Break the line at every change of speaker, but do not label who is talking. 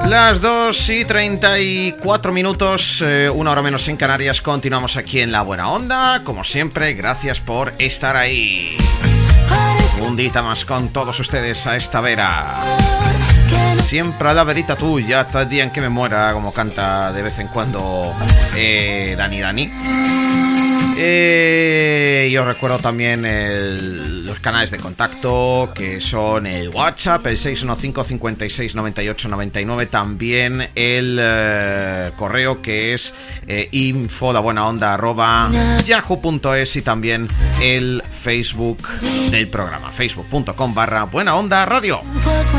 Las 2:34, una hora menos en Canarias. Continuamos aquí en La Buena Onda. Como siempre, gracias por estar ahí. Un día más con todos ustedes a esta vera. Siempre a la verita tuya, hasta el día en que me muera, como canta de vez en cuando Dani. Y os recuerdo también los canales de contacto, que son el WhatsApp, el 615 56 98 99, también el correo, que es info@labuenaonda@yahoo.es, y también el Facebook del programa, facebook.com/buenaonda radio.